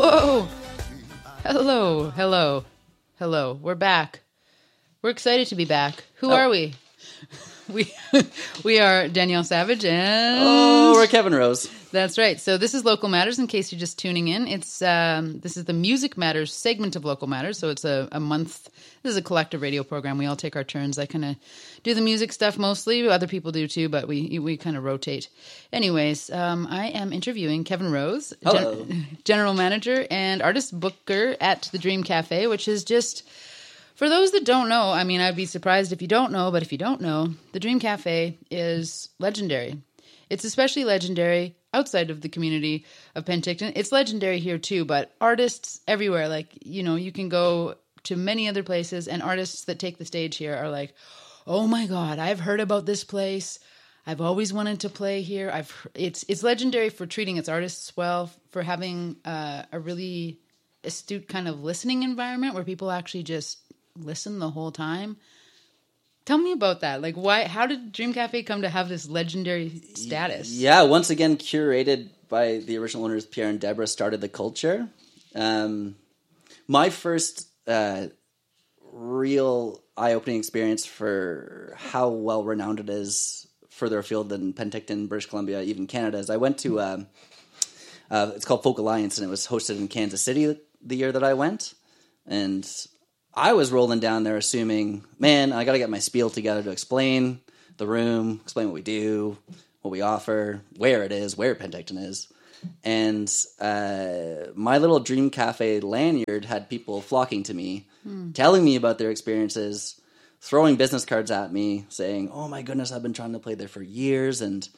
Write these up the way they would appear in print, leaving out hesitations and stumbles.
Whoa! Hello. We're back. We're excited to be back. Who are we? We are Danielle Savage and... Oh, we're Kevin Rose. That's right. So this is Local Matters, in case you're just tuning in. It's this is the Music Matters segment of Local Matters. So it's a month. This is a collective radio program. We all take our turns. I kind of do the music stuff mostly. Other people do too, but we kind of rotate. Anyways, I am interviewing Kevin Rose, general manager and artist booker at the Dream Cafe, which is just... For those that don't know, I mean, I'd be surprised if you don't know, but if you don't know, the Dream Cafe is legendary. It's especially legendary outside of the community of Penticton. It's legendary here too, but artists everywhere, like, you know, you can go to many other places and artists that take the stage here are like, oh my God, I've heard about this place. I've always wanted to play here. It's legendary for treating its artists well, for having a really astute kind of listening environment where people actually just listen the whole time. Tell me about that. Like, how did Dream Cafe come to have this legendary status? Yeah, once again, curated by the original owners, Pierre and Deborah, started the culture. My first real eye-opening experience for how well-renowned it is further afield than Penticton, British Columbia, even Canada, is I went to, it's called Folk Alliance, and it was hosted in Kansas City the year that I went. And I was rolling down there assuming, man, I got to get my spiel together to explain the room, explain what we do, what we offer, where it is, where Penticton is. And my little Dream Cafe lanyard had people flocking to me, telling me about their experiences, throwing business cards at me, saying, oh my goodness, I've been trying to play there for years. And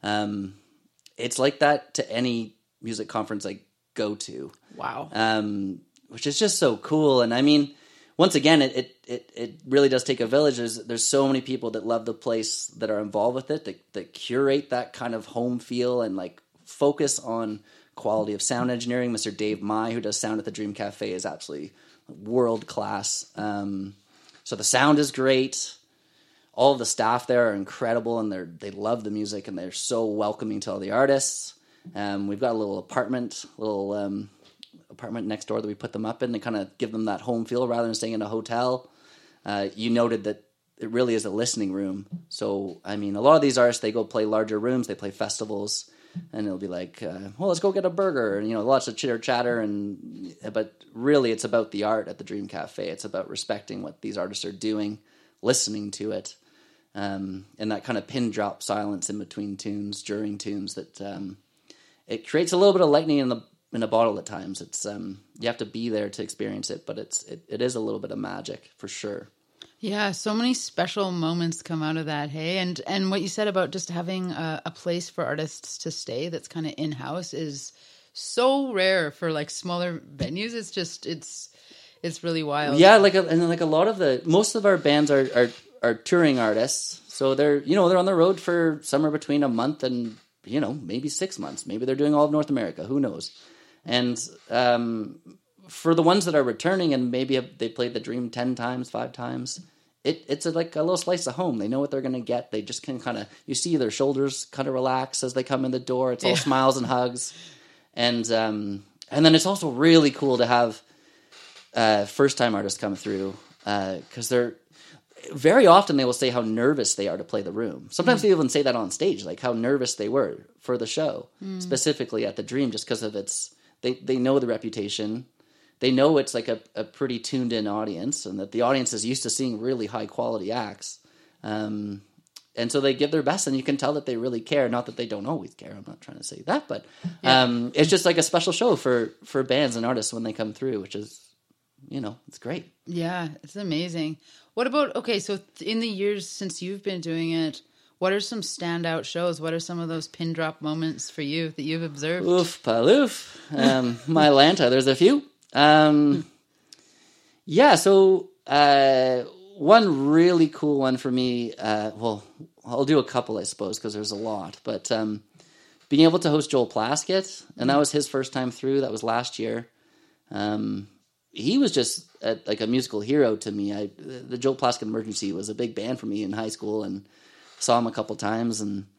it's like that to any music conference I go to. Wow. Which is just so cool. And I mean... Once again, it really does take a village. There's so many people that love the place that are involved with it, that curate that kind of home feel and like focus on quality of sound engineering. Mr. Dave Mai, who does sound at the Dream Cafe, is absolutely world class. So the sound is great. All of the staff there are incredible, and they love the music, and they're so welcoming to all the artists. We've got a little apartment next door that we put them up in to kind of give them that home feel rather than staying in a hotel. You noted that it really is a listening room. So, I mean, a lot of these artists, they go play larger rooms, they play festivals, and it'll be like, well, let's go get a burger, and, you know, lots of chitter-chatter, but really it's about the art at the Dream Cafe. It's about respecting what these artists are doing, listening to it, and that kind of pin drop silence in between tunes, during tunes, that it creates a little bit of lightning in a bottle at times. It's you have to be there to experience it, but it is a little bit of magic for sure. Yeah, so many special moments come out of that, hey? And what you said about just having a place for artists to stay that's kind of in-house is so rare for like smaller venues. It's just it's really wild. Yeah, most of our bands are touring artists, so they're on the road for somewhere between a month and maybe 6 months. Maybe they're doing all of North America. Who knows? And for the ones that are returning and maybe they played the Dream 10 times, 5 times, it's like a little slice of home. They know what they're going to get. They just can kind of, you see their shoulders kind of relax as they come in the door. It's all smiles and hugs. And then it's also really cool to have first-time artists come through because they're, very often they will say how nervous they are to play the room. Sometimes they even say that on stage, like how nervous they were for the show, specifically at the Dream, just because of they know the reputation. They know it's like a pretty tuned in audience, and that the audience is used to seeing really high quality acts. And so they give their best, and you can tell that they really care. Not that they don't always care. I'm not trying to say that, but it's just like a special show for bands and artists when they come through, which is, it's great. Yeah, it's amazing. What about, so in the years since you've been doing it, what are some standout shows? What are some of those pin drop moments for you that you've observed? Oof, paloof. My Lanta, there's a few. One really cool one for me, I'll do a couple, I suppose, because there's a lot, but being able to host Joel Plaskett, and that was his first time through, that was last year. He was just like a musical hero to me. The Joel Plaskett Emergency was a big band for me in high school, and saw him a couple times, and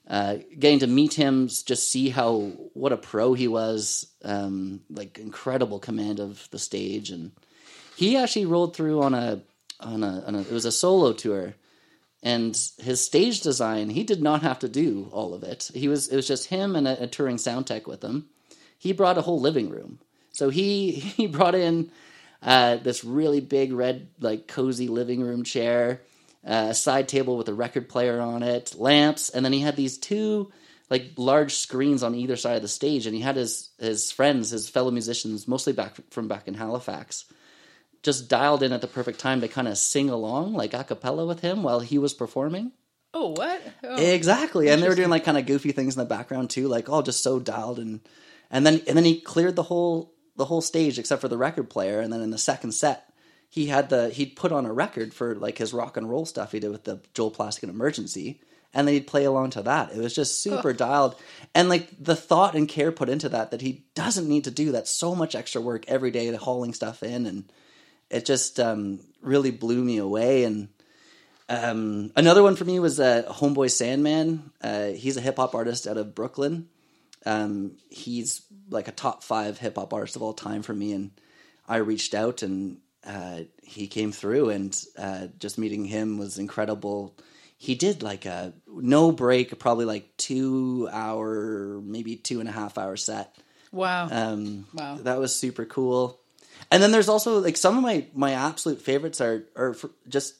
getting to meet him, just see what a pro he was, like incredible command of the stage. And he actually rolled through on it was a solo tour, and his stage design, he did not have to do all of it. It was just him and a touring sound tech with him. He brought a whole living room. So he brought in this really big red, like cozy living room chair, a side table with a record player on it, lamps, and then he had these two like large screens on either side of the stage, and he had his friends, his fellow musicians, mostly back in Halifax, just dialed in at the perfect time to kind of sing along like a cappella with him while he was performing. Oh, what? Oh, exactly. And they were doing like kind of goofy things in the background too, like all just so dialed, and then he cleared the whole stage except for the record player, and then in the second set he'd put on a record for like his rock and roll stuff he did with the Joel Plaskett Emergency, and then he'd play along to that. It was just super dialed, and like the thought and care put into that he doesn't need to do that so much extra work every day, hauling stuff in, and it just really blew me away. And another one for me was Homeboy Sandman. He's a hip hop artist out of Brooklyn. He's like a top 5 hip hop artist of all time for me, and I reached out, and he came through, and just meeting him was incredible. He did like a no break, probably like 2 hour, maybe 2.5 hour set. Wow. Wow. That was super cool. And then there's also like some of my absolute favorites are just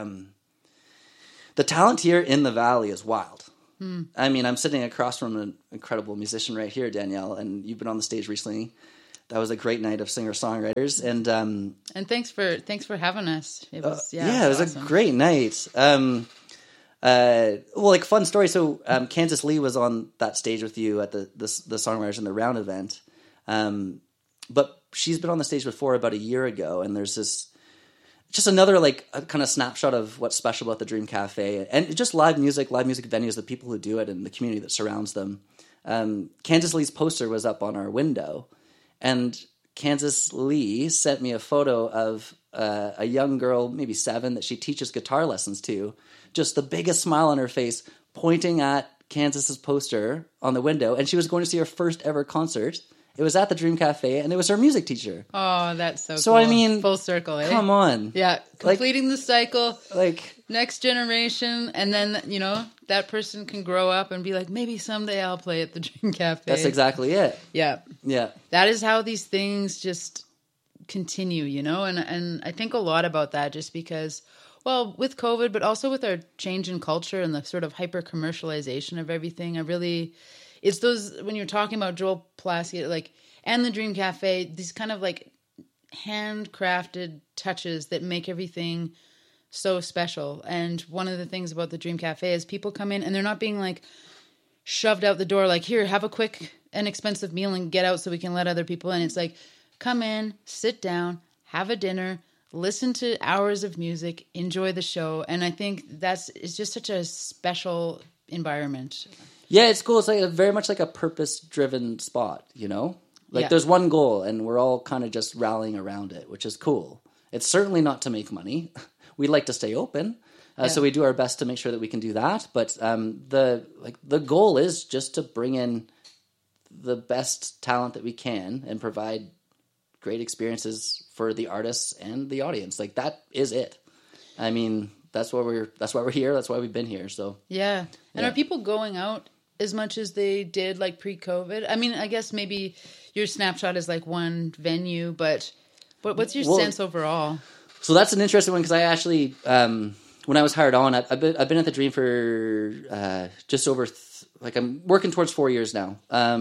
the talent here in the Valley is wild. I mean, I'm sitting across from an incredible musician right here, Danielle, and you've been on the stage recently. That was a great night of singer-songwriters, and thanks for having us. It was it was awesome. a great night. Well, like fun story. So Kansas Lee was on that stage with you at the Songwriters in the Round event, but she's been on the stage before about a year ago, and there's this. Just another like a kind of snapshot of what's special about the Dream Cafe, and just live music venues, the people who do it, and the community that surrounds them. Kansas Lee's poster was up on our window, and Kansas Lee sent me a photo of a young girl, maybe 7, that she teaches guitar lessons to. Just the biggest smile on her face, pointing at Kansas's poster on the window, and she was going to see her first ever concert. It was at the Dream Cafe, and it was her music teacher. Oh, that's so So, cool. I mean... Full circle, eh? Come on. Yeah, completing the cycle, like next generation, and then, that person can grow up and be like, maybe someday I'll play at the Dream Cafe. That's exactly it. Yeah. Yeah. That is how these things just continue, And I think a lot about that just because, well, with COVID, but also with our change in culture and the sort of hyper-commercialization of everything, it's those, when you're talking about Joel Plaskett, and the Dream Cafe, these kind of handcrafted touches that make everything so special. And one of the things about the Dream Cafe is people come in and they're not being shoved out the door, here, have a quick and expensive meal and get out so we can let other people in. It's come in, sit down, have a dinner, listen to hours of music, enjoy the show. And I think it's just such a special environment. Yeah, it's cool. It's very much like a purpose-driven spot, There's one goal, and we're all kind of just rallying around it, which is cool. It's certainly not to make money. We'd like to stay open, so we do our best to make sure that we can do that. But the goal is just to bring in the best talent that we can and provide great experiences for the artists and the audience. That is it. I mean, that's why we're here. That's why we've been here. So yeah. And are people going out as much as they did pre-COVID? I mean, I guess maybe your snapshot is one venue, but what's your sense overall? So that's an interesting one because I actually, when I was hired on, I've been at the Dream for just over, I'm working towards 4 years now.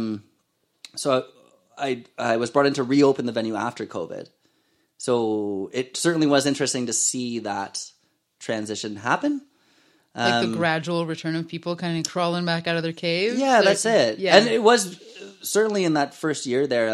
So I was brought in to reopen the venue after COVID. So it certainly was interesting to see that transition happen. The gradual return of people kind of crawling back out of their caves. Yeah, that's it. Yeah. And it was certainly in that first year there,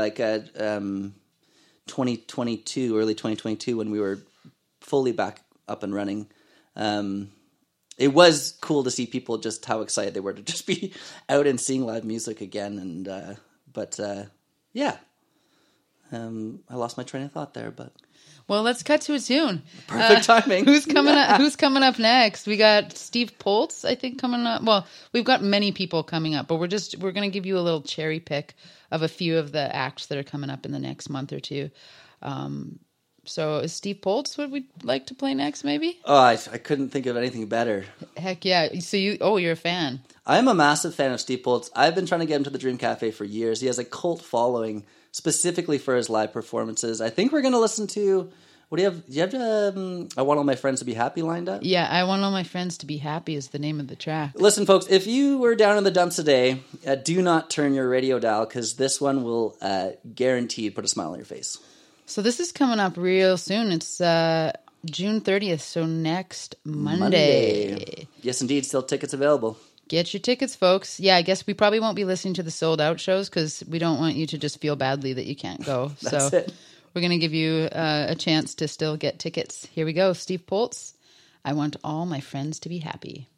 2022, early 2022, when we were fully back up and running. It was cool to see people just how excited they were to just be out and seeing live music again. And, yeah. I lost my train of thought there, but Well, let's cut to a tune. perfect timing. Who's coming up? Who's coming up next? We got Steve Poltz, I think, coming up. Well, we've got many people coming up, but we're going to give you a little cherry pick of a few of the acts that are coming up in the next month or two. So is Steve Poltz what we'd like to play next, maybe? Oh, I couldn't think of anything better. Heck yeah. So you're a fan. I'm a massive fan of Steve Poltz. I've been trying to get him to the Dream Cafe for years. He has a cult following specifically for his live performances. I think we're going to listen to, what do you have? Do you have I Want All My Friends to Be Happy lined up? Yeah, I Want All My Friends to Be Happy is the name of the track. Listen, folks, if you were down in the dumps today, do not turn your radio dial, because this one will guaranteed put a smile on your face. So this is coming up real soon. It's June 30th, so next Monday. Yes, indeed. Still tickets available. Get your tickets, folks. Yeah, I guess we probably won't be listening to the sold-out shows because we don't want you to just feel badly that you can't go. That's so it. We're going to give you a chance to still get tickets. Here we go. Steve Poltz, I Want All My Friends to Be Happy.